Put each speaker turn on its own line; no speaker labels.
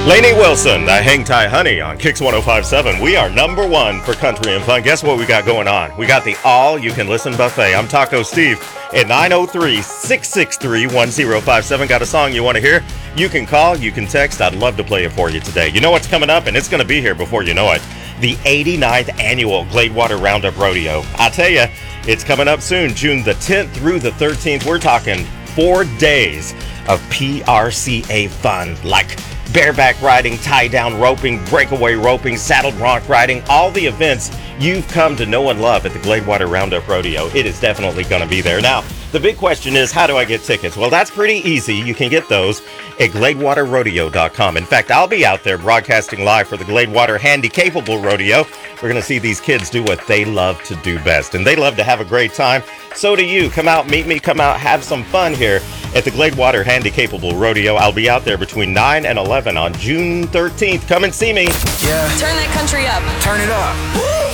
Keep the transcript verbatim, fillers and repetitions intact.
Lainey Wilson, the Hang Tie Honey on Kicks one oh five point seven. We are number one for country and fun. Guess what we got going on? We got the all-you-can-listen buffet. I'm Taco Steve at nine oh three, six six three, one oh five seven. Got a song you want to hear? You can call, you can text. I'd love to play it for you today. You know what's coming up, and it's going to be here before you know it. The eighty-ninth Annual Gladewater Roundup Rodeo. I tell you, it's coming up soon, June the tenth through the thirteenth. We're talking four days of P R C A fun, like bareback riding, tie-down roping, breakaway roping, saddle bronc riding, all the events you've come to know and love at the Gladewater Roundup Rodeo. It is definitely going to be there. Now, the big question is, how do I get tickets? Well, that's pretty easy. You can get those at gladewater rodeo dot com. In fact, I'll be out there broadcasting live for the Gladewater Handy Capable Rodeo. We're going to see these kids do what they love to do best, and they love to have a great time. So do you. Come out, meet me, come out, have some fun here at the Gladewater Handy Capable Rodeo. I'll be out there between nine and eleven on June thirteenth. Come and see me.
Yeah.
Turn that country up.
Turn it up. Woo!